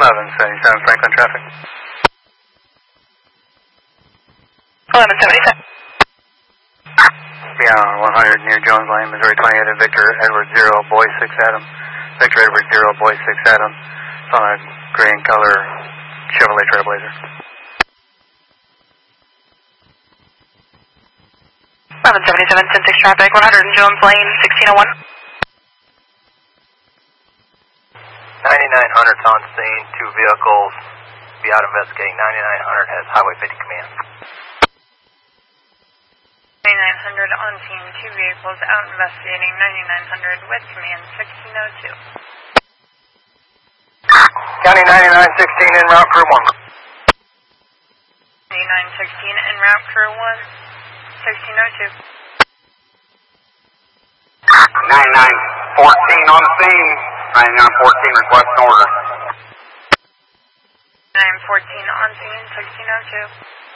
1177 Franklin traffic. 1177. Beyond 100 near Jones Lane, Missouri 28 at Victor Edward 0, Boy 6 Adam. Victor Edward 0, Boy 6 Adam. It's on a gray and color Chevrolet Trailblazer. 1177 10-6 traffic, 100 Jones Lane, 1601. 9900's on scene, 2 vehicles, be out investigating. 9900 has Highway 50 command. 9900 on scene, 2 vehicles out investigating. 9900 with command, 1602. County 9916 en route crew 1. 9916 en route crew 1, 1602. 9914 on the scene, 9914 request an order. 914 on scene, 1602.